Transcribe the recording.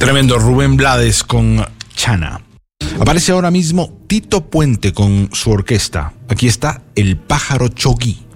Tremendo, Rubén Blades con Chana. Aparece ahora mismo Tito Puente con su orquesta. Aquí está El Pájaro Chogui.